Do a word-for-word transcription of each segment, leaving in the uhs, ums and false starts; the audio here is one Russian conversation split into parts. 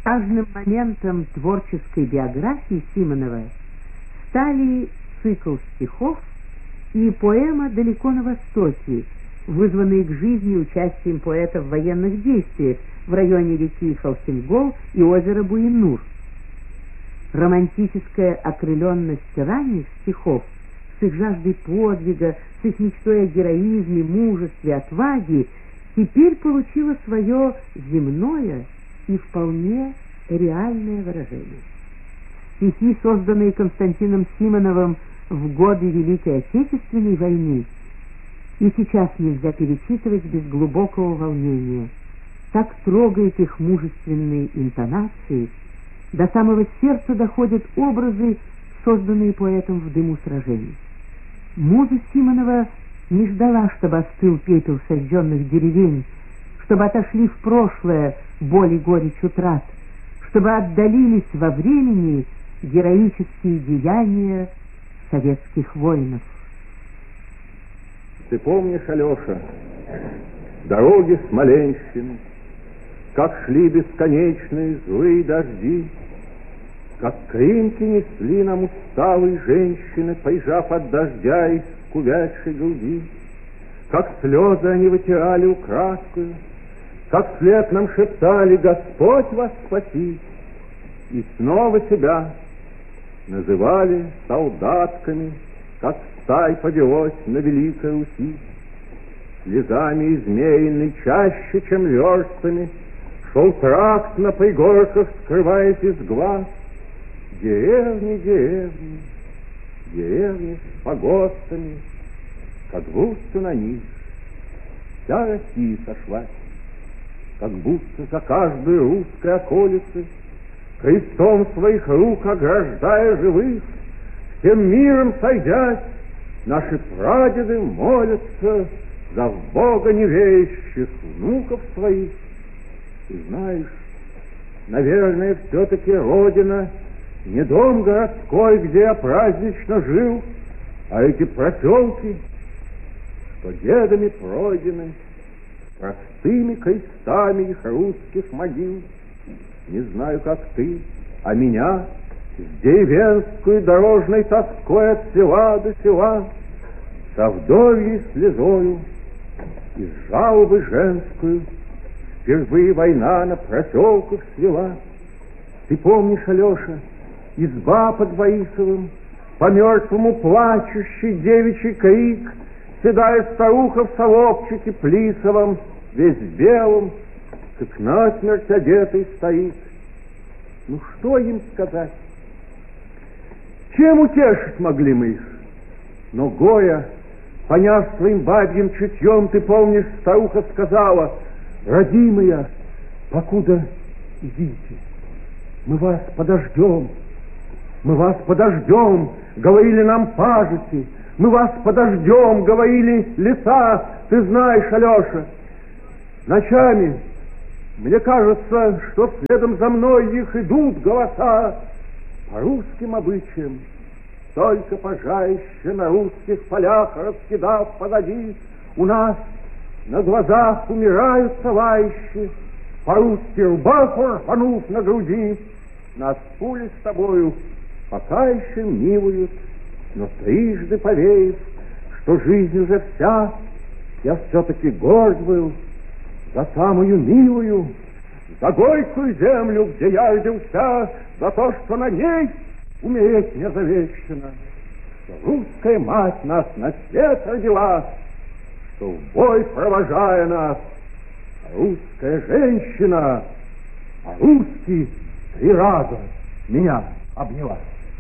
Важным моментом творческой биографии Симонова стали цикл стихов и поэма «Далеко на востоке», вызванные к жизни участием поэта в военных действиях в районе реки Халхингол и озера Буйнур. Романтическая окрыленность ранних стихов с их жаждой подвига, с их мечтой о героизме, мужестве, отваге теперь получила свое земное и вполне реальное выражение. Стихи, созданные Константином Симоновым в годы Великой Отечественной войны, и сейчас нельзя перечитывать без глубокого волнения. Так трогают их мужественные интонации, до самого сердца доходят образы, созданные поэтом в дыму сражений. Муза Симонова не ждала, чтобы остыл пепел сожженных деревень, чтобы отошли в прошлое боль и горечь утрат, чтобы отдалились во времени героические деяния советских воинов. Ты помнишь, Алеша, дороги Смоленщины, как шли бесконечные злые дожди, как кринки несли нам усталые женщины, прижав от дождя из кувятшей груди, как слезы они вытирали украдкою, как вслед нам шептали: «Господь вас спаси!» И снова себя называли солдатками, как стай повелось на Великой Руси. Слезами измеянный чаще, чем верстами, шел тракт на пригорках, скрываясь из глаз. Деревни, деревни, деревни с погостами, как будто на них вся Россия сошлась, как будто за каждой русской околицей, крестом своих рук ограждая живых, всем миром сойдясь, наши прадеды молятся за в Бога неверящих внуков своих. Ты знаешь, наверное, все-таки Родина не дом городской, где я празднично жил, а эти проселки, что дедами пройдены простыми крестами их русских могил. Не знаю, как ты, а меня с деревенской дорожной тоской от села до села, со вдовьей слезою и с жалобы женскую впервые война на проселках свела. Ты помнишь, Алеша, изба под Борисовым, по мертвому плачущий девичий крик, седая старуха в соловчике плисовом, весь белым, как насмерть одетый стоит. Ну что им сказать? Чем утешить могли мы их? Но горя, поняв своим бабьим чутьем, ты помнишь, старуха сказала: «Родимая, покуда идите, мы вас подождем, мы вас подождем», говорили нам пажити, «мы вас подождем», говорили леса. Ты знаешь, Алеша, ночами мне кажется, что следом за мной их идут голоса. По русским обычаям, только пожарище на русских полях раскидав позади, у нас на глазах умирают товарищи, по-русски рубаху рванув на груди. Нас пули с тобою пока еще милуют, но трижды поверив, что жизнь уже вся, я все-таки горд был за самую милую, за горькую землю, где я родился, за то, что на ней умереть не завещено, что русская мать нас на свет родила, что в бой провожая нас русская женщина по-русски три раза меня обняла.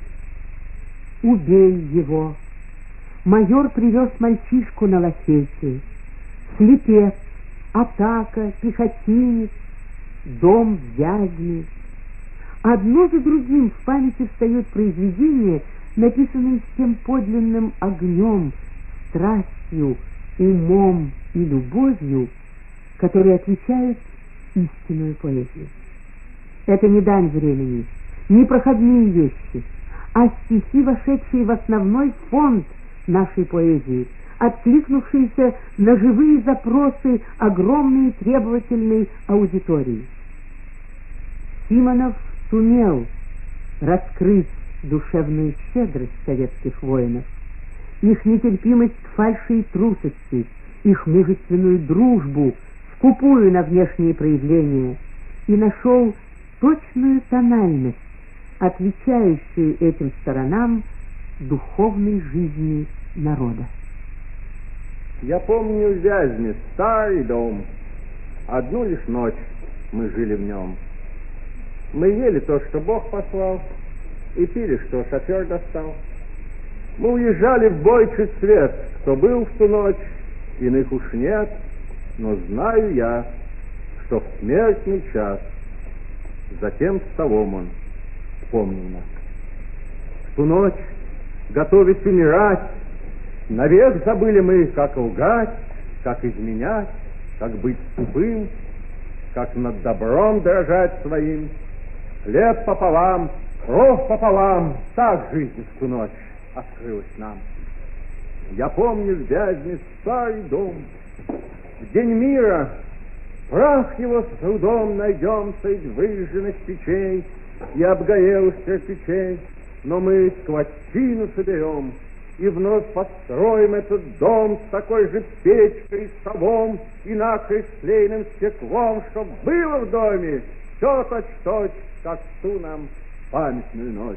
Убей его. Майор привез мальчишку на лафете. Слепец, атака, пехотинец, дом в Вязьме. Одно за другим в памяти встают произведения, написанные с тем подлинным огнем, страстью, умом и любовью, которые отличают истинную поэзию. Это не дань времени, не проходные вещи, а стихи, вошедшие в основной фонд нашей поэзии, откликнувшиеся на живые запросы огромной требовательной аудитории. Симонов сумел раскрыть душевную щедрость советских воинов, их нетерпимость к фальши и трусости, их мужественную дружбу, скупую на внешние проявления, и нашел точную тональность, отвечающую этим сторонам духовной жизни народа. Я помню в Вязьме старый дом. Одну лишь ночь мы жили в нем. Мы ели то, что Бог послал, и пили, что шофер достал. Мы уезжали в бой чуть свет. Кто был в ту ночь, иных уж нет, но знаю я, что в смертный час затем столом он вспомнил нас. В ту ночь, готовясь умирать, навек забыли мы, как лгать, как изменять, как быть тупым, как над добром дрожать своим. Хлеб пополам, кровь пополам, так жизнь в ту ночь открылась нам. Я помню в Вязьме старый дом. В день мира прах его с трудом найдем средь выжженных печей и обгорелых кирпичей, но мы сквотчину соберем и вновь построим этот дом с такой же печкой, столом и накрыть склеенным стеклом, чтоб было в доме все точь-точь, как в ту нам памятную ночь.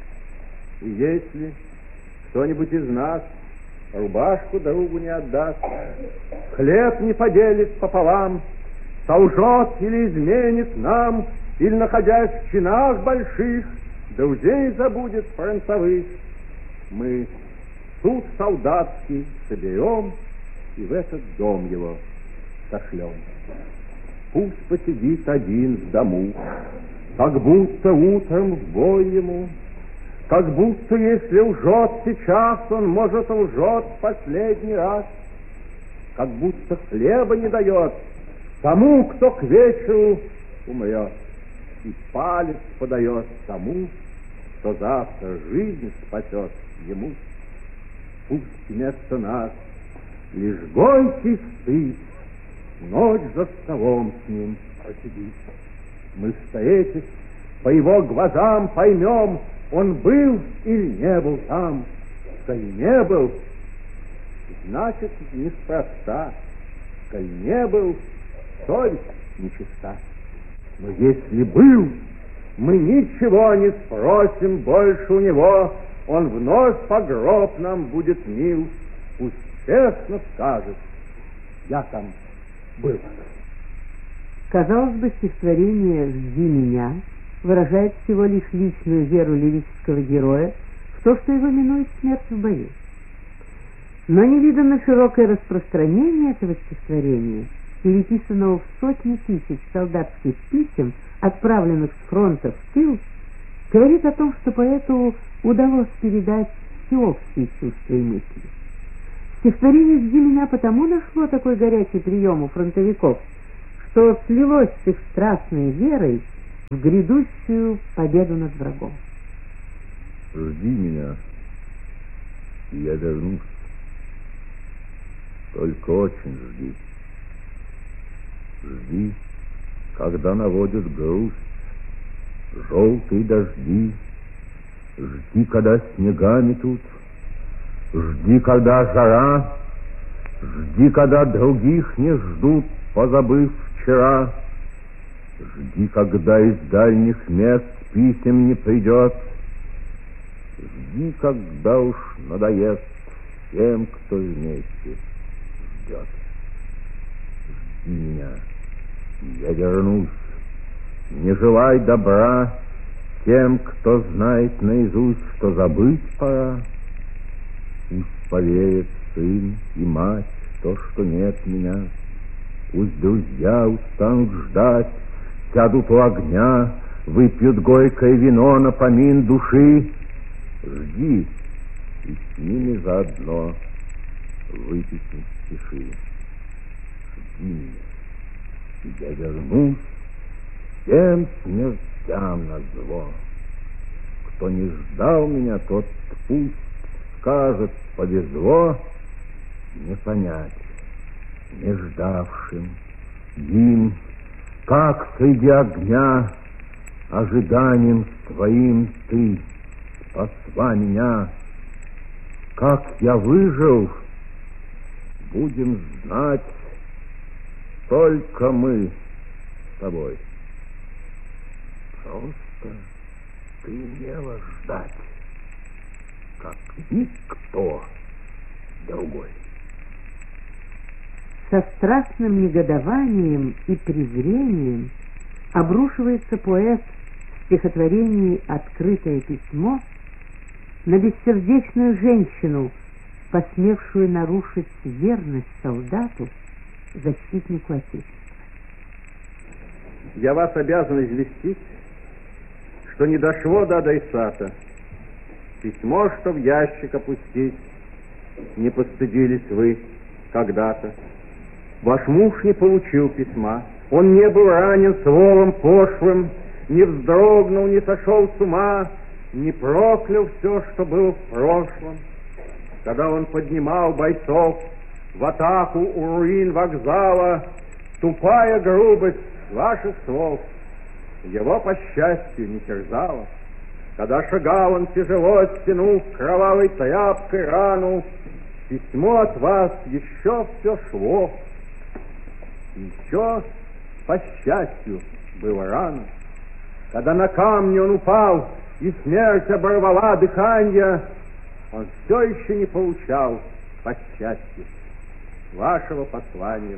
И если кто-нибудь из нас рубашку другу не отдаст, хлеб не поделит пополам, солжет или изменит нам, или, находясь в чинах больших, друзей забудет фронтовых, мы суд солдатский соберем и в этот дом его сошлем. Пусть посидит один в дому, как будто утром в бой ему, как будто, если лжет сейчас, он, может, лжет в последний раз, как будто хлеба не дает тому, кто к вечеру умрет, и палец подает тому, кто завтра жизнь спасет ему. Пусть вместо нас лишь горький стыд ночь за столом с ним просидит. Мы, встретясь, по его глазам поймем, он был или не был там. Коль не был, значит, неспроста. Коль не был, совесть нечиста. Но если был, мы ничего не спросим больше у него. Он вновь по гроб нам будет мил. Пусть честно скажет, я там был. Казалось бы, стихотворение «Жди меня» выражает всего лишь личную веру лирического героя в то, что его минует смерть в бою. Но невиданно широкое распространение этого стихотворения, переписанного в сотни тысяч солдатских писем, отправленных с фронта в тыл, говорит о том, что поэту удалось передать всеобщие чувства и мысли. Стихотворение «Жди меня» потому нашло такой горячий прием у фронтовиков, что слилось с их страстной верой в грядущую победу над врагом. Жди меня, и я вернусь. Только очень жди. Жди, когда наводит грусть желтые дожди. Жди, когда снега метут. Жди, когда жара. Жди, когда других не ждут, позабыв вчера. Жди, когда из дальних мест писем не придет. Жди, когда уж надоест всем, кто вместе ждет. Жди меня, и я вернусь. Не желай добра тем, кто знает наизусть, что забыть пора. Пусть поверят сын и мать в то, что нет меня. Пусть друзья устанут ждать, сядут у огня, выпьют горькое вино на помин души. Жди, и с ними заодно выпить не спеши. Жди меня, и я вернусь всем смертям назло. Кто не ждал меня, тот пусть скажет, повезло не понять не ждавшим им, как среди огня ожиданием твоим ты спасла меня. Как я выжил, будем знать только мы с тобой. Просто ты умела ждать, как никто другой. Со страстным негодованием и презрением обрушивается поэт в стихотворении «Открытое письмо» на бессердечную женщину, посмевшую нарушить верность солдату, защитнику Отечества. Я вас обязан известить, что не дошло до адресата. Письмо, что в ящик опустить, не постыдились вы когда-то. Ваш муж не получил письма, он не был ранен словом пошлым, не вздрогнул, не сошел с ума, не проклял все, что было в прошлом. Когда он поднимал бойцов в атаку у руин вокзала, тупая грубость ваших слов его, по счастью, не терзала. Когда шагал он тяжело, оттянув кровавой тряпкой рану, письмо от вас еще все шло. Еще, по счастью, было рано. Когда на камне он упал, и смерть оборвала дыхание, он все еще не получал, по счастью, вашего послания.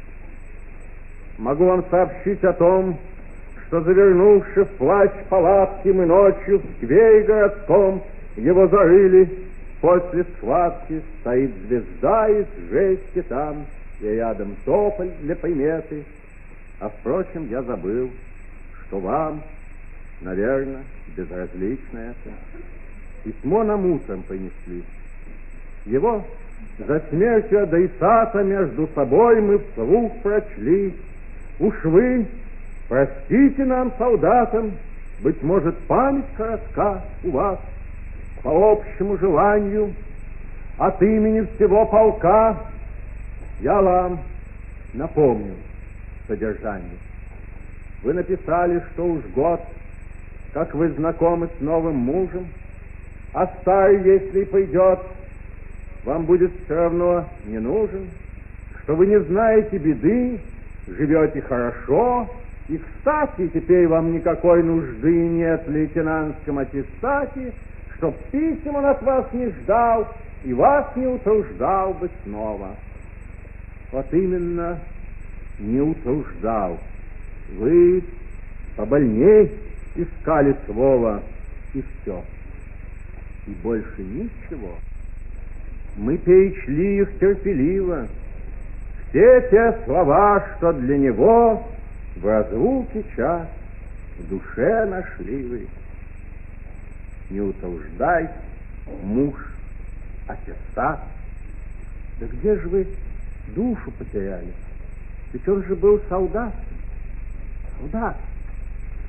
Могу вам сообщить о том, что, завернувши в плащ палатки, мы ночью в сквере городском его зарыли. После схватки стоит звезда из жести там, и рядом тополь для приметы. А, впрочем, я забыл, что вам, наверное, безразлично это. Письмо нам утром принесли. Его за смертью адресата между собой мы вслух прочли. Уж вы простите нам, солдатам, быть может, память коротка у вас. По общему желанию, от имени всего полка, я вам напомню содержание. Вы написали, что уж год, как вы знакомы с новым мужем, а старый, если придет, вам будет все равно не нужен, что вы не знаете беды, живете хорошо, и, кстати, теперь вам никакой нужды нет в лейтенантском аттестате, чтоб писем он от вас не ждал и вас не утруждал бы снова. Вот именно, не утруждал. Вы побольней искали слова, и все. И больше ничего. Мы перечли их терпеливо. Все те слова, что для него в разлуке час в душе нашли вы. Не утруждай, муж, аттестат. Да где же вы душу потеряли? Ведь он же был солдат. Солдат.